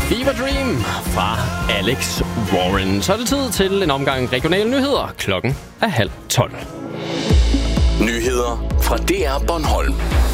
Fever Dream fra Alex Warren. Så er det tid til en omgang regionale nyheder. Klokken er 11:30. Nyheder fra DR Bornholm.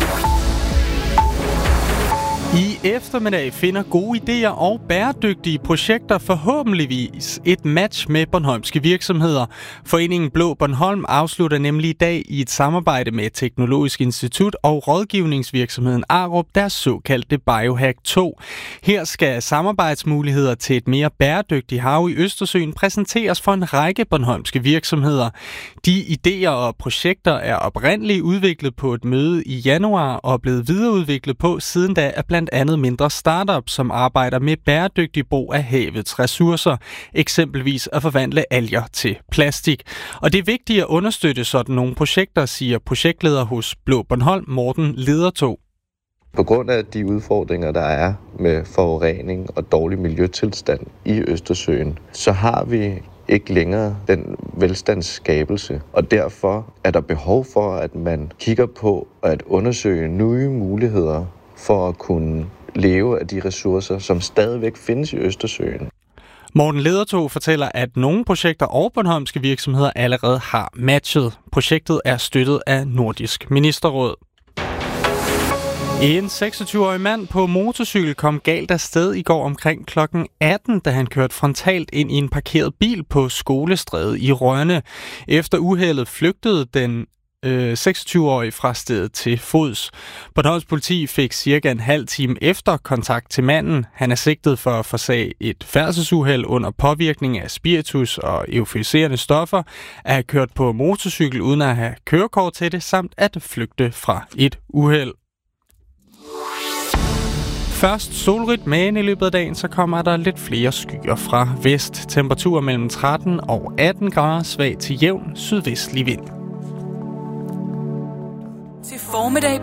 I eftermiddag finder gode idéer og bæredygtige projekter forhåbentligvis et match med bornholmske virksomheder. Foreningen Blå Bornholm afslutter nemlig i dag i et samarbejde med Teknologisk Institut og rådgivningsvirksomheden Arup deres såkaldte Biohack 2. Her skal samarbejdsmuligheder til et mere bæredygtigt hav i Østersøen præsenteres for en række bornholmske virksomheder. De idéer og projekter er oprindeligt udviklet på et møde i januar og blevet videreudviklet på siden da af blandt andet mindre startups, som arbejder med bæredygtig brug af havets ressourcer, eksempelvis at forvandle alger til plastik. Og det er vigtigt at understøtte sådan nogle projekter, siger projektleder hos Blå Bornholm, Morten Ledertog. På grund af de udfordringer, der er med forurening og dårlig miljøtilstand i Østersøen, så har vi ikke længere den velstandsskabelse, og derfor er der behov for, at man kigger på at undersøge nye muligheder for at kunne leve af de ressourcer, som stadigvæk findes i Østersøen. Morten Ledertog fortæller, at nogle projekter og bornholmske virksomheder allerede har matchet. Projektet er støttet af Nordisk Ministerråd. En 26-årig mand på motorcykel kom galt afsted i går omkring kl. 18, da han kørte frontalt ind i en parkeret bil på Skolestræde i Rønne. Efter uheldet flygtede den 26-årig fra stedet til fods. Bornholms politi fik cirka en halv time efter kontakt til manden. Han er sigtet for at forårsage et færdselsuheld under påvirkning af spiritus og euforiserende stoffer, at have kørt på motorcykel uden at have kørekort til det, samt at flygte fra et uheld. Først solrigt, men i løbet af dagen så kommer der lidt flere skyer fra vest. Temperaturer mellem 13 og 18 grader, svag til jævn sydvestlig vind. Til formiddag